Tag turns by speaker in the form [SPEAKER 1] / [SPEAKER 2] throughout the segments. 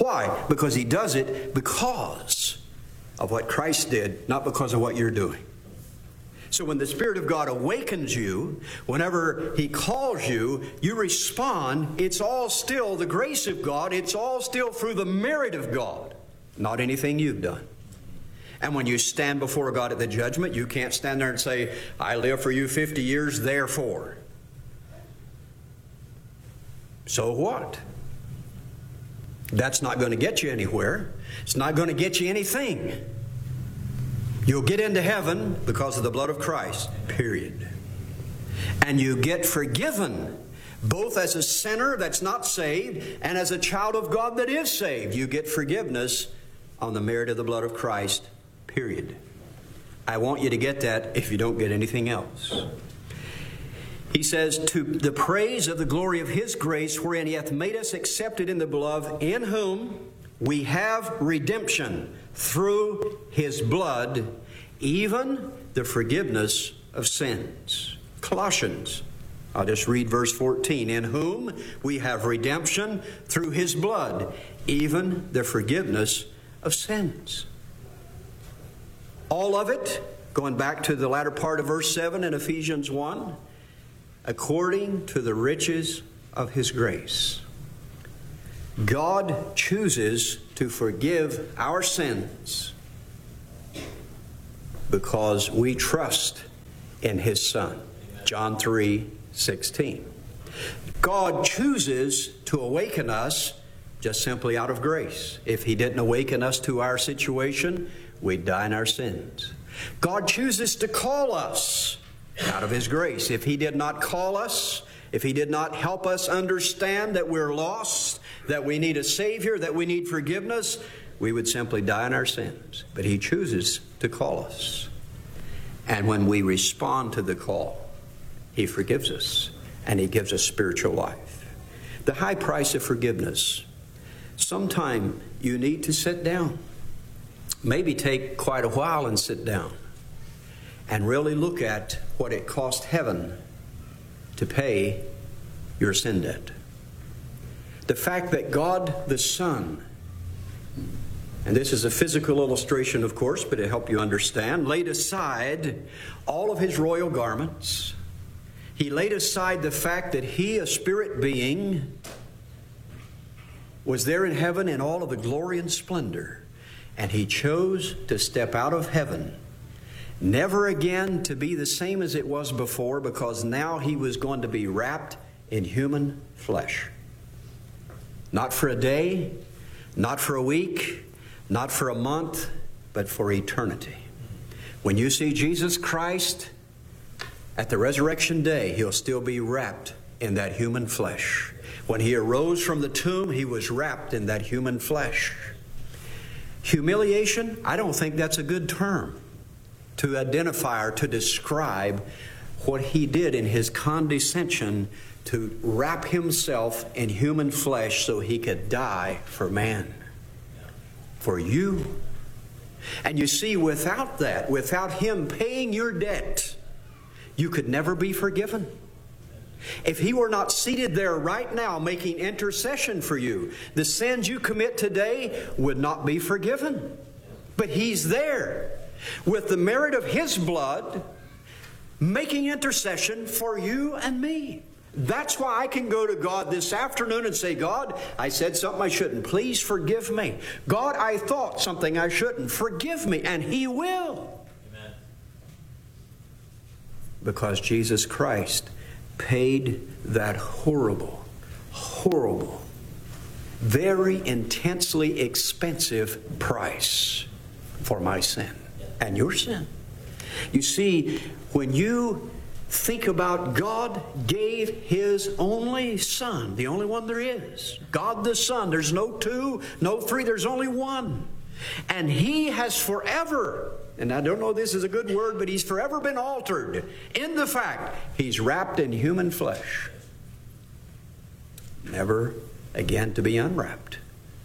[SPEAKER 1] Why? Because He does it because of what Christ did, not because of what you're doing. So when the Spirit of God awakens you, whenever He calls you, you respond. It's all still the grace of God. It's all still through the merit of God, not anything you've done. And when you stand before God at the judgment, you can't stand there and say, I live for you 50 years, therefore. So what? That's not going to get you anywhere. It's not going to get you anything. You'll get into heaven because of the blood of Christ, period. And you get forgiven, both as a sinner that's not saved and as a child of God that is saved. You get forgiveness on the merit of the blood of Christ, period. I want you to get that if you don't get anything else. He says, to the praise of the glory of His grace, wherein He hath made us accepted in the beloved, in whom we have redemption through His blood, even the forgiveness of sins. Colossians, I'll just read verse 14. In whom we have redemption through His blood, even the forgiveness of sins. All of it, going back to the latter part of verse 7 in Ephesians 1, according to the riches of His grace. God chooses to forgive our sins because we trust in His Son. John 3:16. God chooses to awaken us just simply out of grace. If He didn't awaken us to our situation, we'd die in our sins. God chooses to call us out of His grace. If He did not call us, if He did not help us understand that we're lost, that we need a Savior, that we need forgiveness, we would simply die in our sins. But He chooses to call us. And when we respond to the call, He forgives us and He gives us spiritual life. The high price of forgiveness. Sometime you need to sit down. Maybe take quite a while and sit down and really look at what it cost heaven to pay your sin debt. The fact that God the Son, and this is a physical illustration, of course, but to help you understand, laid aside all of His royal garments. He laid aside the fact that He, a spirit being, was there in heaven in all of the glory and splendor. And He chose to step out of heaven, never again to be the same as it was before, because now He was going to be wrapped in human flesh. Not for a day, not for a week, not for a month, but for eternity. When you see Jesus Christ at the resurrection day, He'll still be wrapped in that human flesh. When He arose from the tomb, He was wrapped in that human flesh. Humiliation, I don't think that's a good term to identify or to describe what He did in His condescension to wrap Himself in human flesh so He could die for man, for you. And you see, without that, without Him paying your debt, you could never be forgiven. If He were not seated there right now making intercession for you, the sins you commit today would not be forgiven. But He's there with the merit of His blood making intercession for you and me. That's why I can go to God this afternoon and say, God, I said something I shouldn't. Please forgive me. God, I thought something I shouldn't. Forgive me. And He will. Amen. Because Jesus Christ paid that horrible, very intensely expensive price for my sin and your sin. You see, when you think about God gave His only Son, the only one there is, God the Son. There's no two, no three, there's only one. And He has forever, and I don't know if this is a good word, but He's forever been altered in the fact He's wrapped in human flesh, never again to be unwrapped.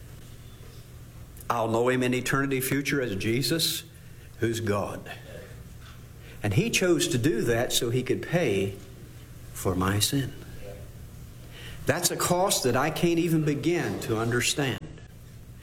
[SPEAKER 1] I'll know Him in eternity future as Jesus, who's God. And He chose to do that so He could pay for my sin. That's a cost that I can't even begin to understand.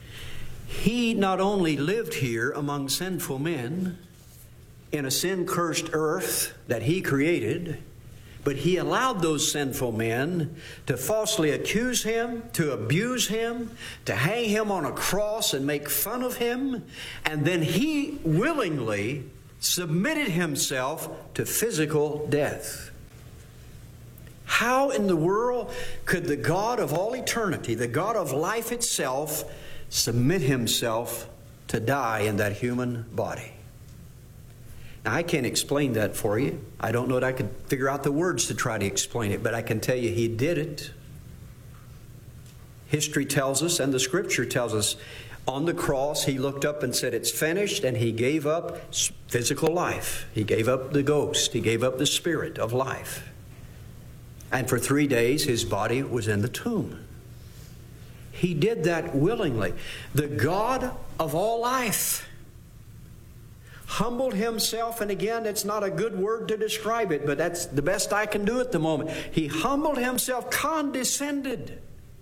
[SPEAKER 1] He not only lived here among sinful men in a sin-cursed earth that He created, but He allowed those sinful men to falsely accuse Him, to abuse Him, to hang Him on a cross and make fun of Him, and then He willingly submitted Himself to physical death. How in the world could the God of all eternity, the God of life itself, submit Himself to die in that human body? Now, I can't explain that for you. I don't know that I could figure out the words to try to explain it, but I can tell you He did it. History tells us, and the Scripture tells us, on the cross He looked up and said, "It's finished," and He gave up physical life. He gave up the ghost. He gave up the spirit of life. And for 3 days His body was in the tomb. He did that willingly. The God of all life humbled Himself, and again, it's not a good word to describe it, but that's the best I can do at the moment. He humbled Himself, condescended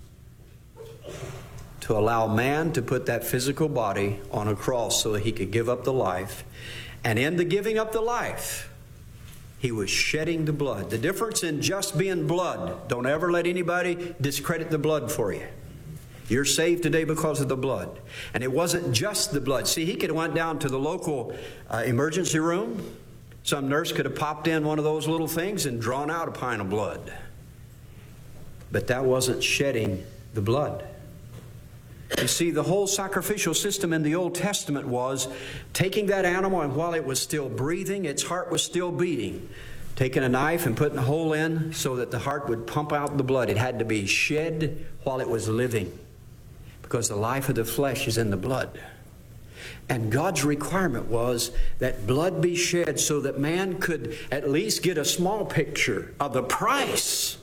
[SPEAKER 1] to allow man to put that physical body on a cross so that He could give up the life. And in the giving up the life, He was shedding the blood. The difference in just being blood, don't ever let anybody discredit the blood for you. You're saved today because of the blood. And it wasn't just the blood. See, He could have went down to the local emergency room. Some nurse could have popped in one of those little things and drawn out a pint of blood. But that wasn't shedding the blood. You see, the whole sacrificial system in the Old Testament was taking that animal, and while it was still breathing, its heart was still beating, taking a knife and putting a hole in so that the heart would pump out the blood. It had to be shed while it was living, because the life of the flesh is in the blood. And God's requirement was that blood be shed so that man could at least get a small picture of the price.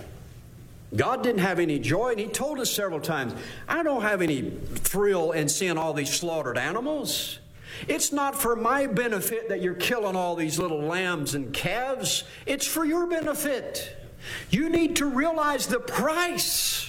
[SPEAKER 1] God didn't have any joy, and He told us several times, I don't have any thrill in seeing all these slaughtered animals. It's not for my benefit that you're killing all these little lambs and calves. It's for your benefit. You need to realize the price.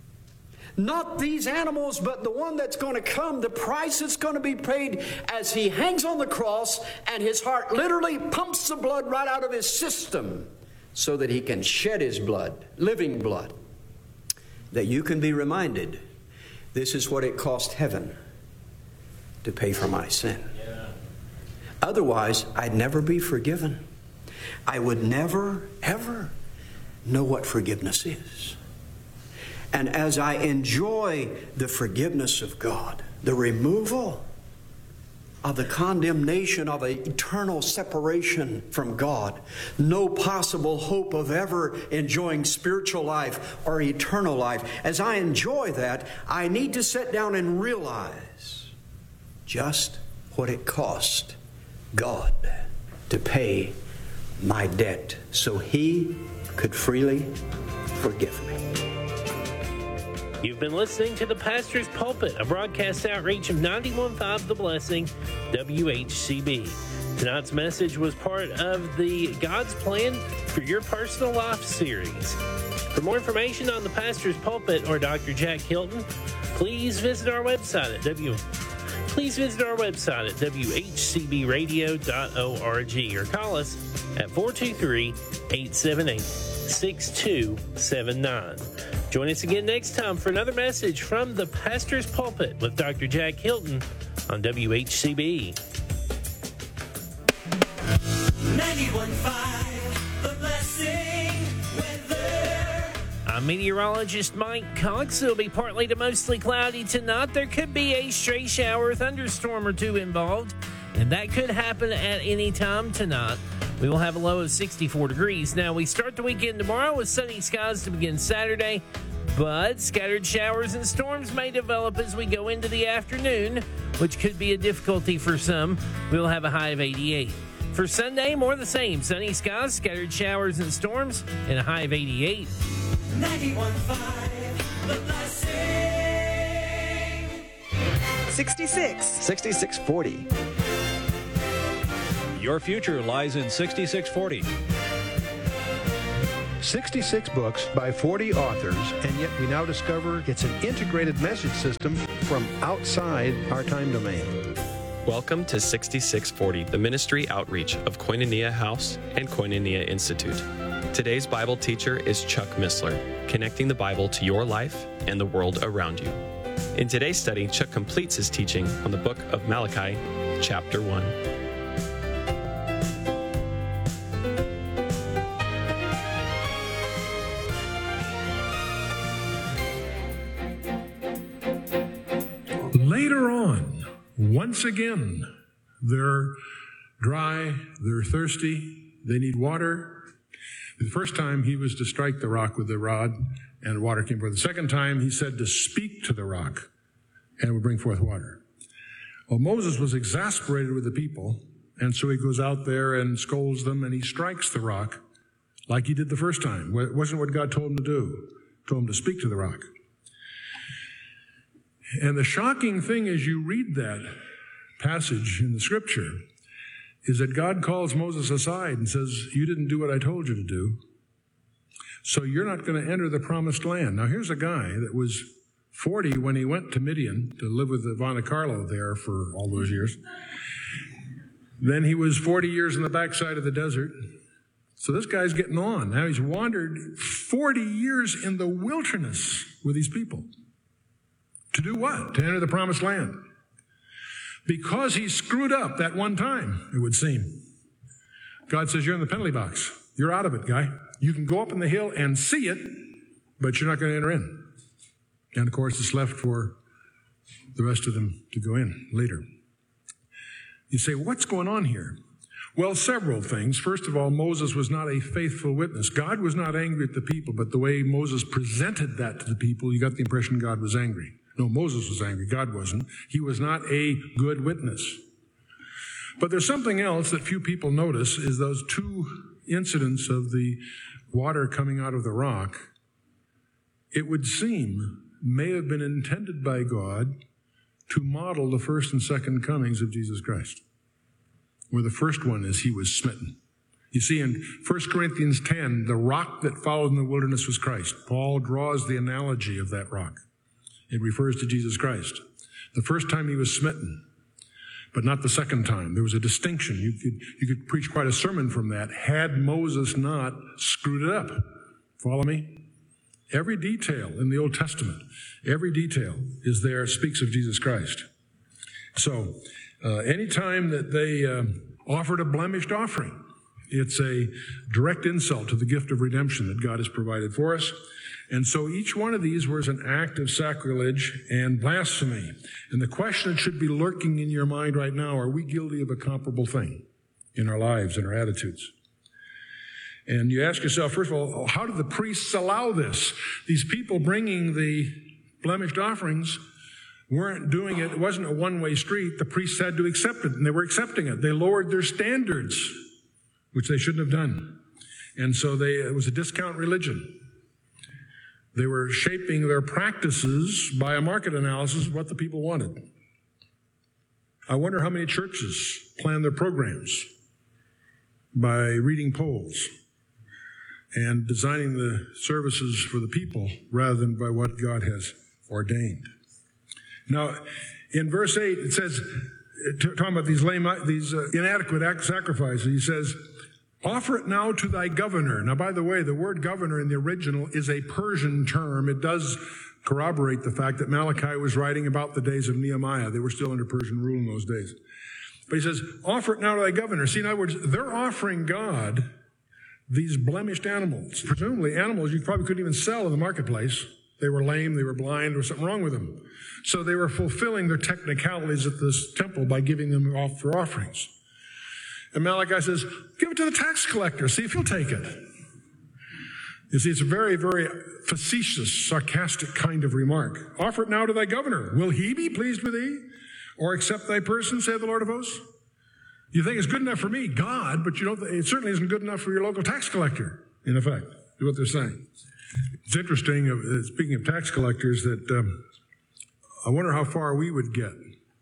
[SPEAKER 1] Not these animals, but the one that's going to come, the price that's going to be paid as He hangs on the cross and His heart literally pumps the blood right out of His system so that He can shed His blood, living blood, that you can be reminded, this is what it cost heaven to pay for my sin. Yeah. Otherwise, I'd never be forgiven. I would never, ever know what forgiveness is. And as I enjoy the forgiveness of God, the removal of the condemnation of an eternal separation from God, no possible hope of ever enjoying spiritual life or eternal life, as I enjoy that, I need to sit down and realize just what it cost God to pay my debt so He could freely forgive me.
[SPEAKER 2] You've been listening to The Pastor's Pulpit, a broadcast outreach of 91.5 The Blessing, WHCB. Tonight's message was part of the God's Plan for Your Personal Life series. For more information on The Pastor's Pulpit or Dr. Jack Hilton, please visit our website at whcbradio.org or call us at 423-878-6279. Join us again next time for another message from The Pastor's Pulpit with Dr. Jack Hilton on WHCB.
[SPEAKER 3] 91.5 The Blessing weather.
[SPEAKER 2] I'm meteorologist Mike Cox. It'll be partly to mostly cloudy tonight. There could be a stray shower or thunderstorm or two involved, and that could happen at any time tonight. We will have a low of 64 degrees. Now, we start the weekend tomorrow with sunny skies to begin Saturday, but scattered showers and storms may develop as we go into the afternoon, which could be a difficulty for some. We'll have a high of 88. For Sunday, more of the same. Sunny skies, scattered showers and storms, and a high of 88.
[SPEAKER 3] 91.5 The Blessing.
[SPEAKER 4] 66.
[SPEAKER 5] 6640.
[SPEAKER 6] Your future lies in 6640.
[SPEAKER 5] 66 books by 40 authors, and yet we now discover it's an integrated message system from outside our time domain.
[SPEAKER 6] Welcome to 6640, the ministry outreach of Koinonia House and Koinonia Institute. Today's Bible teacher is Chuck Missler, connecting the Bible to your life and the world around you. In today's study, Chuck completes his teaching on the book of Malachi, chapter 1.
[SPEAKER 7] Later on, once again, they're dry, they're thirsty, they need water. The first time he was to strike the rock with the rod and water came forth. The second time he said to speak to the rock and it would bring forth water. Well, Moses was exasperated with the people, and so he goes out there and scolds them and he strikes the rock like he did the first time. It wasn't what God told him to do. He told him to speak to the rock. And the shocking thing as you read that passage in the scripture is that God calls Moses aside and says, you didn't do what I told you to do, so you're not going to enter the promised land. Now, here's a guy that was 40 when he went to Midian to live with Ivana Carlo there for all those years. Then he was 40 years in the backside of the desert. So this guy's getting on. Now he's wandered 40 years in the wilderness with these people. To do what? To enter the promised land. Because he screwed up that one time, it would seem. God says, you're in the penalty box. You're out of it, guy. You can go up in the hill and see it, but you're not going to enter in. And of course, it's left for the rest of them to go in later. You say, what's going on here? Well, several things. First of all, Moses was not a faithful witness. God was not angry at the people, but the way Moses presented that to the people, you got the impression God was angry. No, Moses was angry. God wasn't. He was not a good witness. But there's something else that few people notice is those two incidents of the water coming out of the rock. It would seem may have been intended by God to model the first and second comings of Jesus Christ, where the first one is he was smitten. You see, in 1 Corinthians 10, the rock that followed in the wilderness was Christ. Paul draws the analogy of that rock. It refers to Jesus Christ. The first time he was smitten, but not the second time. There was a distinction. You could preach quite a sermon from that had Moses not screwed it up. Follow me? Every detail in the Old Testament, every detail is there, speaks of Jesus Christ. So, anytime that they offered a blemished offering, it's a direct insult to the gift of redemption that God has provided for us. And so each one of these was an act of sacrilege and blasphemy. And the question that should be lurking in your mind right now, are we guilty of a comparable thing in our lives and our attitudes? And you ask yourself, first of all, how did the priests allow this? These people bringing the blemished offerings weren't doing it. It wasn't a one-way street. The priests had to accept it, and they were accepting it. They lowered their standards, which they shouldn't have done. And so it was a discount religion. They were shaping their practices by a market analysis of what the people wanted. I wonder how many churches plan their programs by reading polls and designing the services for the people rather than by what God has ordained. Now, in verse 8, it says, talking about these inadequate sacrifices, he says, offer it now to thy governor. Now, by the way, the word governor in the original is a Persian term. It does corroborate the fact that Malachi was writing about the days of Nehemiah. They were still under Persian rule in those days. But he says, offer it now to thy governor. See, in other words, they're offering God these blemished animals. Presumably animals you probably couldn't even sell in the marketplace. They were lame, they were blind, there was something wrong with them. So they were fulfilling their technicalities at this temple by giving them off for offerings. And Malachi says, give it to the tax collector, see if he'll take it. You see, it's a very, very facetious, sarcastic kind of remark. Offer it now to thy governor. Will he be pleased with thee? Or accept thy person, saith the Lord of hosts? You think it's good enough for me, God, but it certainly isn't good enough for your local tax collector, in effect, is what they're saying. It's interesting, speaking of tax collectors, that I wonder how far we would get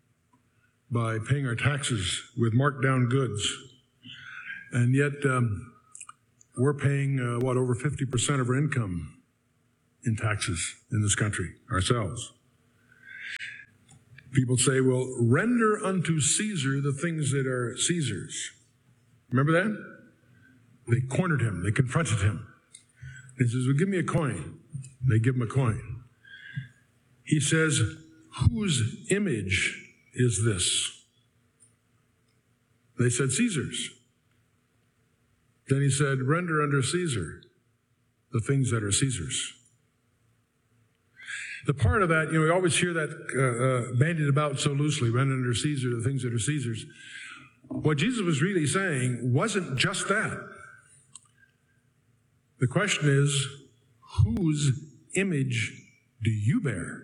[SPEAKER 7] by paying our taxes with marked down goods. And yet, we're paying, over 50% of our income in taxes in this country ourselves. People say, well, render unto Caesar the things that are Caesar's. Remember that? They cornered him. They confronted him. He says, well, give me a coin. They give him a coin. He says, whose image is this? They said, Caesar's. Then he said, render unto Caesar the things that are Caesar's. The part of that, we always hear that bandied about so loosely, render unto Caesar the things that are Caesar's. What Jesus was really saying wasn't just that. The question is, whose image do you bear?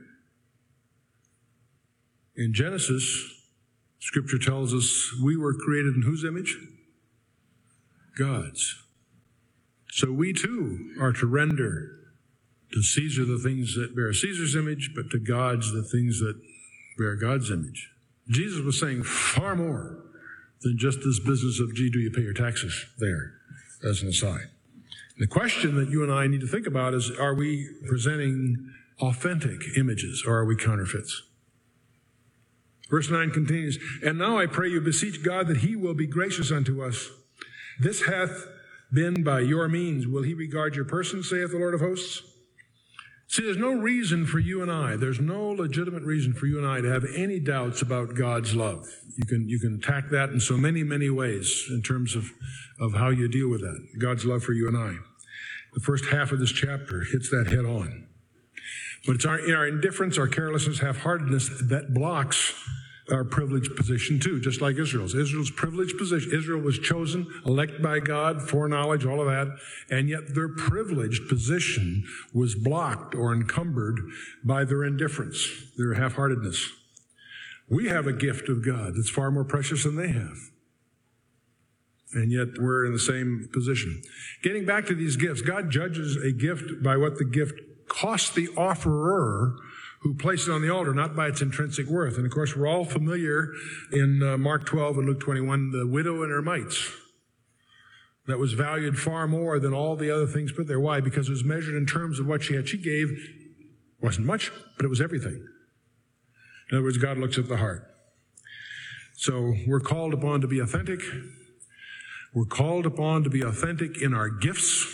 [SPEAKER 7] In Genesis, Scripture tells us we were created in whose image? God's. So we too are to render to Caesar the things that bear Caesar's image, but to God's the things that bear God's image. Jesus was saying far more than just this business of, gee, do you pay your taxes there, as an aside. The question that you and I need to think about is, are we presenting authentic images or are we counterfeits? Verse 9 continues, and now I pray you, beseech God that he will be gracious unto us. This hath been by your means. Will he regard your person, saith the Lord of hosts? See, there's no reason for you and I, there's no legitimate reason for you and I to have any doubts about God's love. You can attack that in so many, many ways in terms of how you deal with that. God's love for you and I. The first half of this chapter hits that head on. But it's our indifference, our carelessness, half-heartedness that blocks our privileged position too, just like Israel's. Israel's privileged position. Israel was chosen, elected by God, foreknowledge, all of that, and yet their privileged position was blocked or encumbered by their indifference, their half-heartedness. We have a gift of God that's far more precious than they have. And yet we're in the same position. Getting back to these gifts, God judges a gift by what the gift cost the offerer who placed it on the altar, not by its intrinsic worth. And of course, we're all familiar in Mark 12 and Luke 21, the widow and her mites. That was valued far more than all the other things put there. Why? Because it was measured in terms of what she had. She gave, wasn't much, but it was everything. In other words, God looks at the heart. So we're called upon to be authentic. We're called upon to be authentic in our gifts.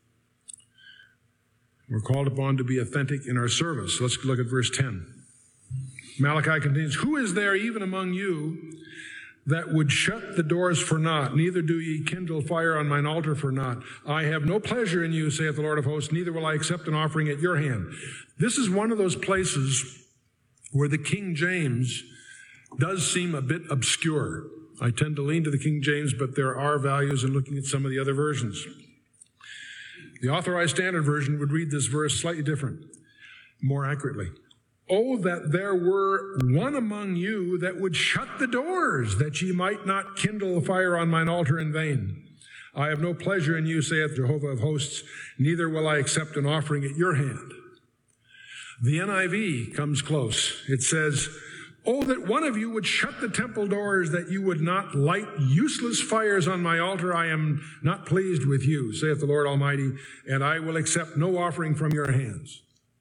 [SPEAKER 7] We're called upon to be authentic in our service. Let's look at verse 10. Malachi continues, who is there even among you that would shut the doors for naught? Neither do ye kindle fire on mine altar for naught. I have no pleasure in you, saith the Lord of hosts, neither will I accept an offering at your hand. This is one of those places where the King James does seem a bit obscure. I tend to lean to the King James, but there are values in looking at some of the other versions. The Authorized Standard Version would read this verse slightly different, more accurately. Oh, that there were one among you that would shut the doors, that ye might not kindle a fire on mine altar in vain. I have no pleasure in you, saith Jehovah of hosts, neither will I accept an offering at your hand. The NIV comes close. It says, oh, that one of you would shut the temple doors, that you would not light useless fires on my altar. I am not pleased with you, saith the Lord Almighty, and I will accept no offering from your hands.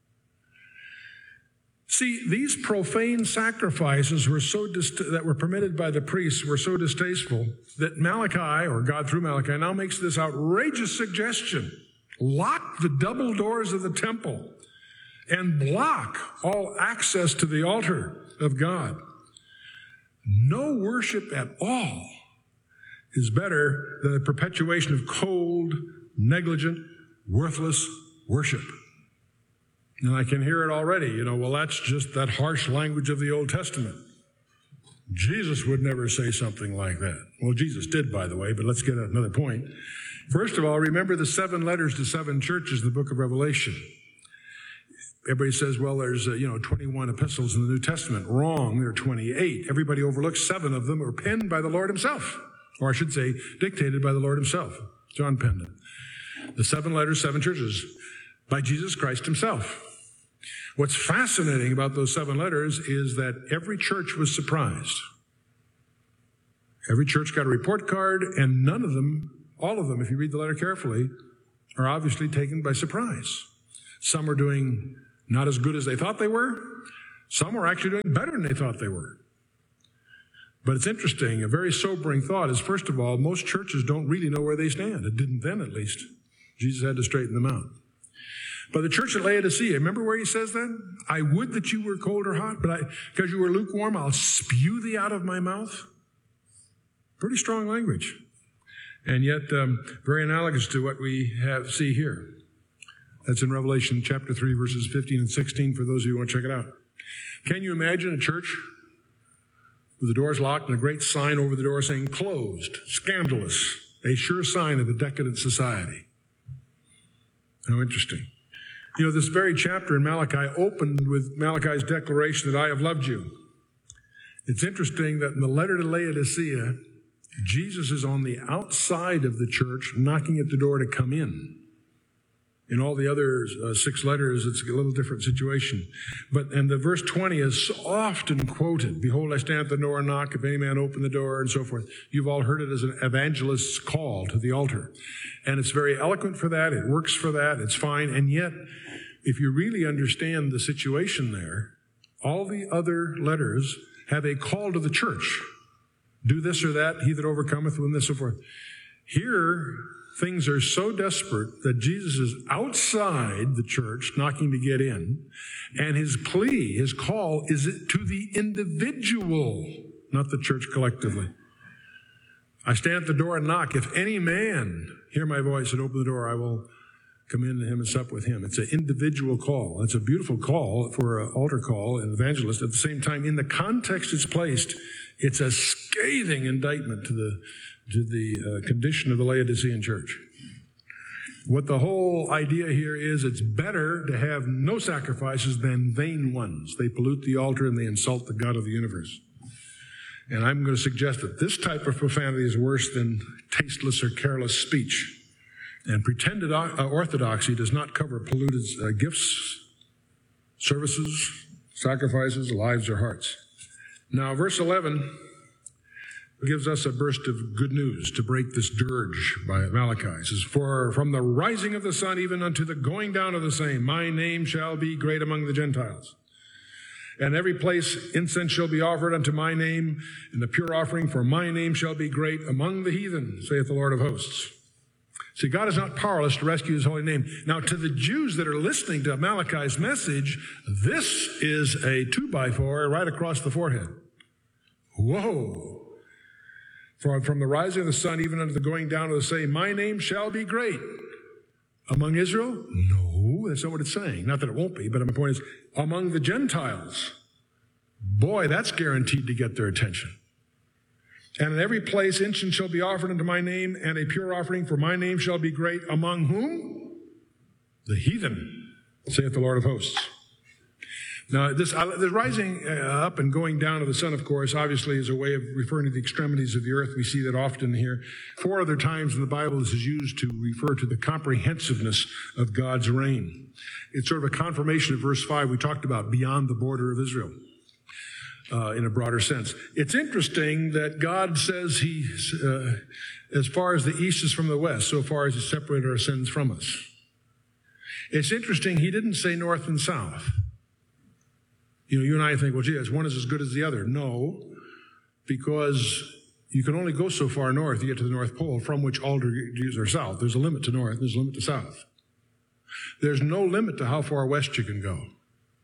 [SPEAKER 7] See, these profane sacrifices that were permitted by the priests were so distasteful that Malachi, or God through Malachi, now makes this outrageous suggestion. Lock the double doors of the temple and block all access to the altar of God. No worship at all is better than the perpetuation of cold, negligent, worthless worship. And I can hear it already, well, that's just that harsh language of the Old Testament. Jesus would never say something like that. Well, Jesus did, by the way, but let's get at another point. First of all, remember the 7 letters to 7 churches in the book of Revelation. Everybody says, well, there's 21 epistles in the New Testament. Wrong, there are 28. Everybody overlooks 7 of them are penned by the Lord himself. Or I should say, dictated by the Lord himself. John penned them. The 7 letters, 7 churches, by Jesus Christ himself. What's fascinating about those 7 letters is that every church was surprised. Every church got a report card, and none of them all of them, if you read the letter carefully, are obviously taken by surprise. Some are doing not as good as they thought they were. Some are actually doing better than they thought they were. But it's interesting, a very sobering thought is, first of all, most churches don't really know where they stand. It didn't then, at least. Jesus had to straighten them out. But the church at Laodicea, remember where he says that? I would that you were cold or hot, but because you were lukewarm, I'll spew thee out of my mouth. Pretty strong language. And yet, very analogous to what we see here. That's in Revelation chapter 3, verses 15 and 16, for those of you who want to check it out. Can you imagine a church with the doors locked and a great sign over the door saying, closed, scandalous, a sure sign of a decadent society? How interesting. You know, this very chapter in Malachi opened with Malachi's declaration that I have loved you. It's interesting that in the letter to Laodicea, Jesus is on the outside of the church, knocking at the door to come in. In all the other 6 letters, it's a little different situation. And the verse 20 is often quoted. Behold, I stand at the door and knock. If any man open the door, and so forth. You've all heard it as an evangelist's call to the altar. And it's very eloquent for that. It works for that. It's fine. And yet, if you really understand the situation there, all the other letters have a call to the church. Do this or that, he that overcometh will this, so forth. Here, things are so desperate that Jesus is outside the church, knocking to get in, and his plea, his call, is to the individual, not the church collectively. I stand at the door and knock. If any man hear my voice and open the door, I will come in to him and sup with him. It's an individual call. It's a beautiful call for an altar call, an evangelist. At the same time, in the context it's placed, it's a scathing indictment to the condition of the Laodicean church. What the whole idea here is, it's better to have no sacrifices than vain ones. They pollute the altar and they insult the God of the universe. And I'm going to suggest that this type of profanity is worse than tasteless or careless speech. And pretended orthodoxy does not cover polluted gifts, services, sacrifices, lives, or hearts. Now, verse 11 gives us a burst of good news to break this dirge by Malachi. It says, for from the rising of the sun even unto the going down of the same, my name shall be great among the Gentiles. And every place incense shall be offered unto my name, and the pure offering for my name shall be great among the heathen, saith the Lord of hosts. See, God is not powerless to rescue his holy name. Now, to the Jews that are listening to Malachi's message, this is a 2x4 right across the forehead. Whoa. For from the rising of the sun, even unto the going down of the same, my name shall be great. Among Israel? No, that's not what it's saying. Not that it won't be, but my point is, among the Gentiles. Boy, that's guaranteed to get their attention. And in every place incense shall be offered unto my name, and a pure offering for my name shall be great. Among whom? The heathen, saith the Lord of hosts. Now, this rising up and going down of the sun, of course, obviously is a way of referring to the extremities of the earth. We see that often here. 4 other times in the Bible this is used to refer to the comprehensiveness of God's reign. It's sort of a confirmation of verse 5 we talked about, beyond the border of Israel. In a broader sense. It's interesting that God says he, as far as the east is from the west, so far as he separated our sins from us. It's interesting, he didn't say north and south. You know, you and I think, well, gee, one is as good as the other. No, because you can only go so far north to get to the North Pole, from which all degrees are south. There's a limit to north, there's a limit to south. There's no limit to how far west you can go.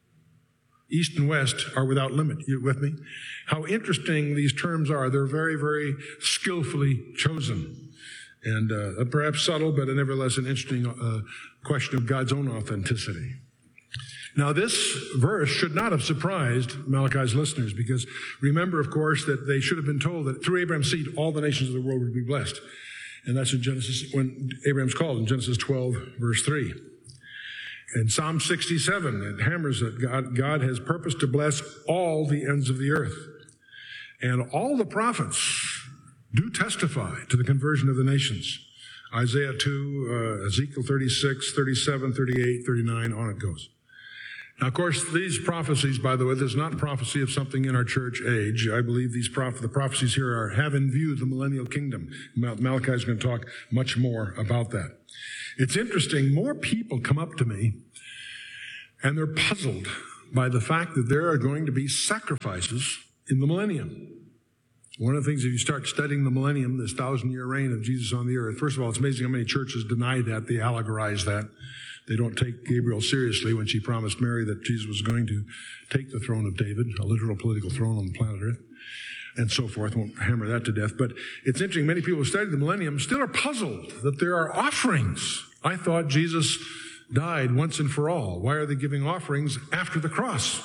[SPEAKER 7] East and west are without limit. You with me? How interesting these terms are. They're very, very skillfully chosen. And perhaps subtle, but nevertheless an interesting question of God's own authenticity. Now, this verse should not have surprised Malachi's listeners, because remember, of course, that they should have been told that through Abraham's seed, all the nations of the world would be blessed. And that's in Genesis, when Abraham's called in Genesis 12, verse 3. In Psalm 67, it hammers that God has purposed to bless all the ends of the earth. And all the prophets do testify to the conversion of the nations. Isaiah 2, Ezekiel 36, 37, 38, 39, on it goes. Now, of course, these prophecies, by the way, there's not prophecy of something in our church age. I believe the prophecies here have in view the millennial kingdom. Malachi is going to talk much more about that. It's interesting, more people come up to me and they're puzzled by the fact that there are going to be sacrifices in the millennium. One of the things, if you start studying the millennium, this 1,000-year reign of Jesus on the earth, first of all, it's amazing how many churches deny that. They allegorize that. They don't take Gabriel seriously when she promised Mary that Jesus was going to take the throne of David, a literal political throne on the planet Earth, and so forth. Won't hammer that to death. But it's interesting, many people who study the millennium still are puzzled that there are offerings. I thought Jesus died once and for all. Why are they giving offerings after the cross?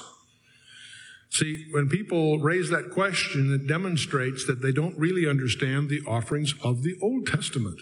[SPEAKER 7] See, when people raise that question, it demonstrates that they don't really understand the offerings of the Old Testament.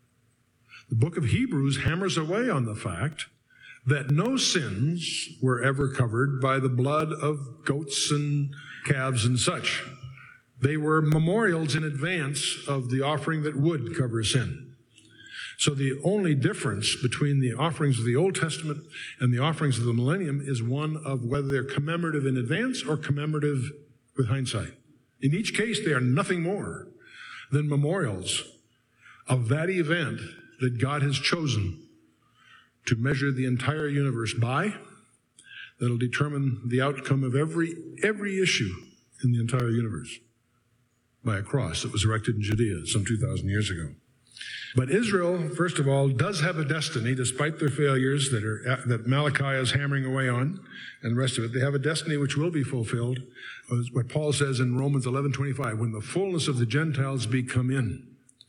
[SPEAKER 7] The book of Hebrews hammers away on the fact that no sins were ever covered by the blood of goats and calves and such. They were memorials in advance of the offering that would cover sin. So the only difference between the offerings of the Old Testament and the offerings of the millennium is one of whether they're commemorative in advance or commemorative with hindsight. In each case, they are nothing more than memorials of that event that God has chosen to measure the entire universe by, that'll determine the outcome of every issue in the entire universe by a cross that was erected in Judea some 2,000 years ago. But Israel, first of all, does have a destiny, despite their failures that Malachi is hammering away on, and the rest of it. They have a destiny which will be fulfilled. What Paul says in Romans 11:25, when the fullness of the Gentiles be come in.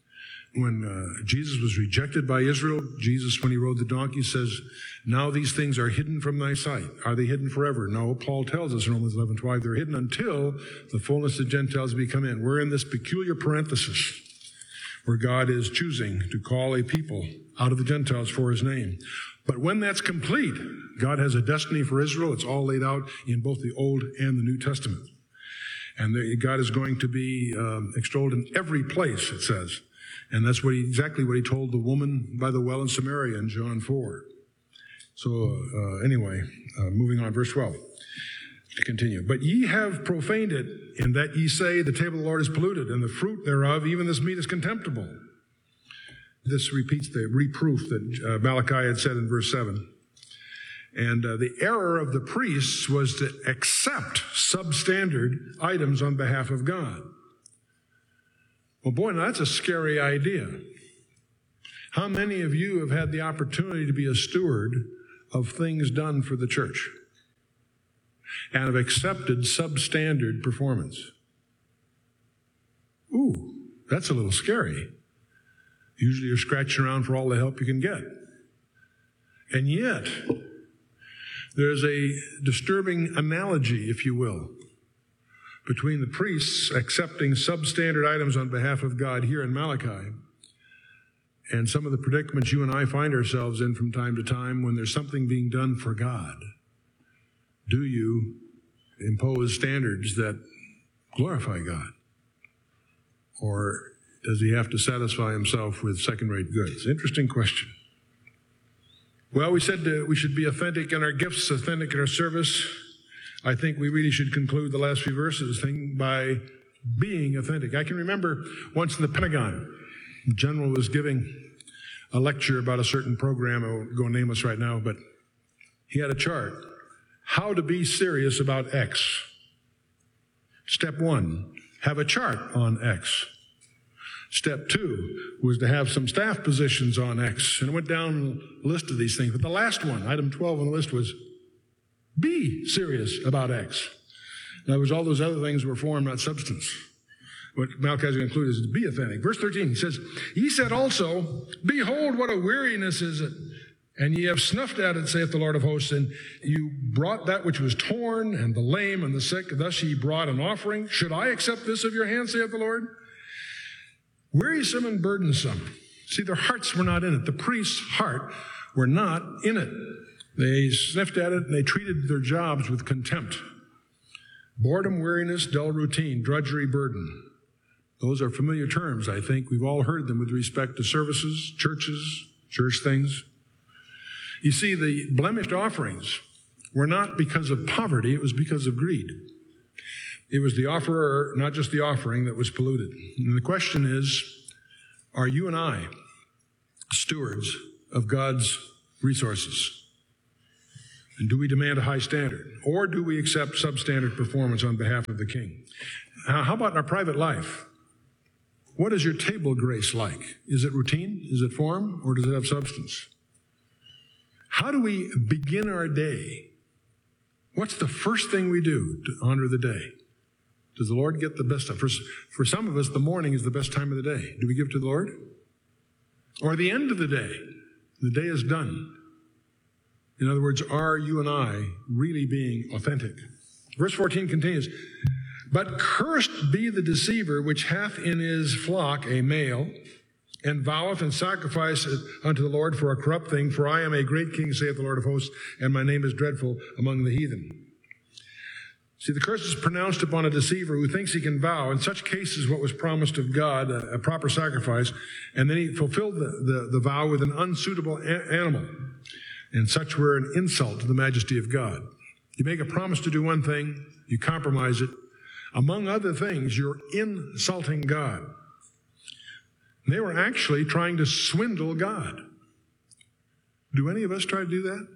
[SPEAKER 7] When Jesus was rejected by Israel, Jesus, when he rode the donkey, says, now these things are hidden from thy sight. Are they hidden forever? No, Paul tells us in Romans 11:12, they're hidden until the fullness of Gentiles be come in. We're in this peculiar parenthesis where God is choosing to call a people out of the Gentiles for his name. But when that's complete, God has a destiny for Israel. It's all laid out in both the Old and the New Testament. And God is going to be extolled in every place, it says. And that's exactly what he told the woman by the well in Samaria in John 4. So anyway, moving on, verse 12. To continue. But ye have profaned it, in that ye say, the table of the Lord is polluted, and the fruit thereof, even this meat, is contemptible. This repeats the reproof that Malachi had said in verse 7. And the error of the priests was to accept substandard items on behalf of God. Well, boy, now that's a scary idea. How many of you have had the opportunity to be a steward of things done for the church and have accepted substandard performance? Ooh, that's a little scary. Usually you're scratching around for all the help you can get. And yet, there's a disturbing analogy, if you will, between the priests accepting substandard items on behalf of God here in Malachi and some of the predicaments you and I find ourselves in from time to time when there's something being done for God. Do you impose standards that glorify God? Or does he have to satisfy himself with second-rate goods? Interesting question. Well, we said we should be authentic in our gifts, authentic in our service. I think we really should conclude the last few verses by being authentic. I can remember once in the Pentagon, the general was giving a lecture about a certain program. I won't go nameless right now, but he had a chart. How to be serious about X. Step 1, have a chart on X. Step 2 was to have some staff positions on X. And it went down a list of these things. But the last one, item 12 on the list, was be serious about X. In other words, all those other things were form, not substance. What Malachi is going to include is to be authentic. Verse 13, he says, ye said also, behold, what a weariness is it. And ye have snuffed at it, saith the Lord of hosts, and you brought that which was torn, and the lame, and the sick. Thus ye brought an offering. Should I accept this of your hand, saith the Lord? Wearisome and burdensome. See, their hearts were not in it. The priest's heart were not in it. They sniffed at it, and they treated their jobs with contempt. Boredom, weariness, dull routine, drudgery, burden. Those are familiar terms, I think. We've all heard them with respect to services, churches, church things. You see, the blemished offerings were not because of poverty, it was because of greed. It was the offerer, not just the offering, that was polluted. And the question is, are you and I stewards of God's resources? And do we demand a high standard? Or do we accept substandard performance on behalf of the King? How about in our private life? What is your table grace like? Is it routine? Is it form? Or does it have substance? How do we begin our day? What's the first thing we do to honor the day? Does the Lord get the best time? For some of us, the morning is the best time of the day. Do we give to the Lord? Or the end of the day? The day is done. In other words, are you and I really being authentic? Verse 14 continues, but cursed be the deceiver which hath in his flock a male, and voweth and sacrificeth unto the Lord for a corrupt thing, for I am a great king, saith the Lord of hosts, and my name is dreadful among the heathen. See, the curse is pronounced upon a deceiver who thinks he can vow, in such cases what was promised of God, a proper sacrifice, and then he fulfilled the vow with an unsuitable animal. And such were an insult to the majesty of God. You make a promise to do one thing, you compromise it. Among other things, you're insulting God. They were actually trying to swindle God. Do any of us try to do that?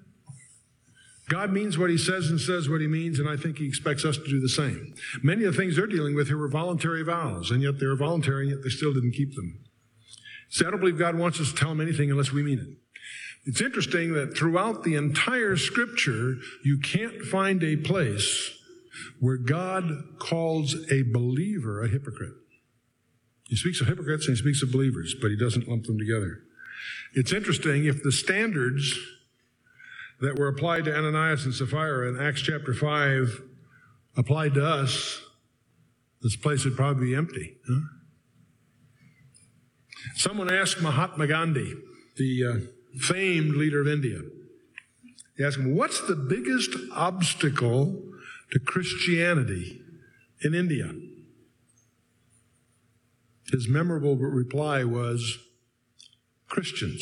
[SPEAKER 7] God means what he says and says what he means, and I think he expects us to do the same. Many of the things they're dealing with here were voluntary vows, and yet they were voluntary, and yet they still didn't keep them. See, I don't believe God wants us to tell him anything unless we mean it. It's interesting that throughout the entire Scripture, you can't find a place where God calls a believer a hypocrite. He speaks of hypocrites and he speaks of believers, but he doesn't lump them together. It's interesting, if the standards that were applied to Ananias and Sapphira in Acts chapter 5 applied to us, this place would probably be empty. Huh? Someone asked Mahatma Gandhi, the famed leader of India, he asked him, what's the biggest obstacle to Christianity in India? His memorable reply was, Christians.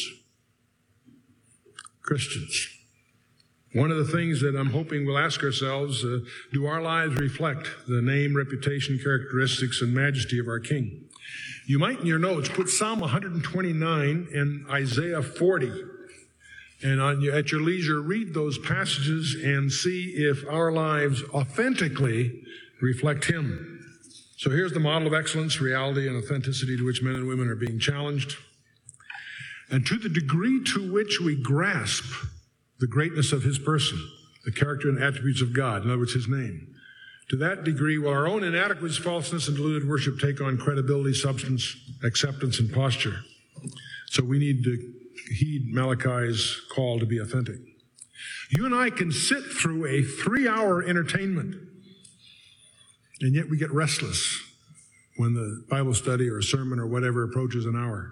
[SPEAKER 7] Christians. One of the things that I'm hoping we'll ask ourselves, do our lives reflect the name, reputation, characteristics, and majesty of our King? You might in your notes put Psalm 129 and Isaiah 40. And at your leisure, read those passages and see if our lives authentically reflect him. So here's the model of excellence, reality, and authenticity to which men and women are being challenged. And to the degree to which we grasp the greatness of his person, the character and attributes of God, in other words, his name, to that degree will our own inadequacies, falseness, and deluded worship take on credibility, substance, acceptance, and posture. So we need to heed Malachi's call to be authentic. You and I can sit through a 3-hour entertainment, and yet we get restless when the Bible study or a sermon or whatever approaches an hour.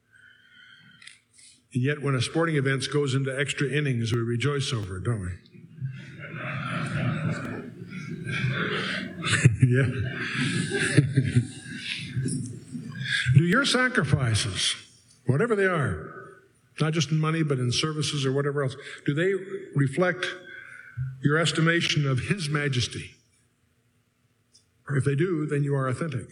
[SPEAKER 7] And yet when a sporting event goes into extra innings, we rejoice over it, don't we? Yeah. Do your sacrifices, whatever they are, not just in money, but in services or whatever else, do they reflect your estimation of his majesty? If they do, then you are authentic.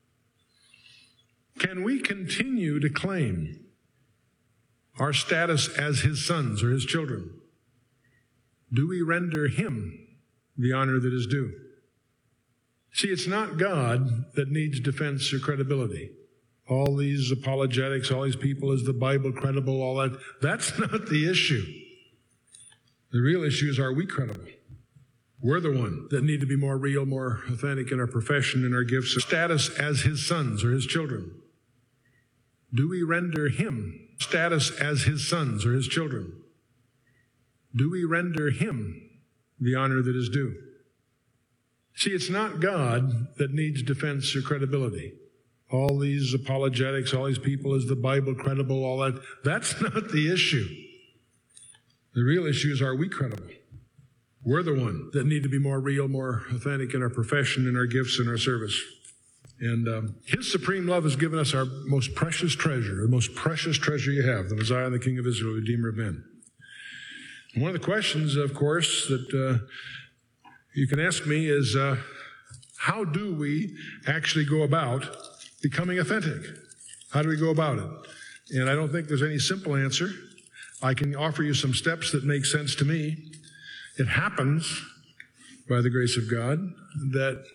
[SPEAKER 7] Can we continue to claim our status as his sons or his children? Do we render him the honor that is due? See, it's not God that needs defense or credibility. All these apologetics, all these people, is the Bible credible, all that. That's not the issue. The real issue is, are we credible? We're the one that need to be more real, more authentic in our profession and our gifts. Status as his sons or his children. Do we render him status as his sons or his children? Do we render him the honor that is due? See, it's not God that needs defense or credibility. All these apologetics, all these people, is the Bible credible, all that. That's not the issue. The real issue is, are we credible? We're the one that need to be more real, more authentic in our profession, in our gifts, and our service. And his supreme love has given us our most precious treasure, the most precious treasure you have, the Messiah, the King of Israel, Redeemer of men. One of the questions, of course, that you can ask me is, how do we actually go about becoming authentic? How do we go about it? And I don't think there's any simple answer. I can offer you some steps that make sense to me. It happens, by the grace of God, that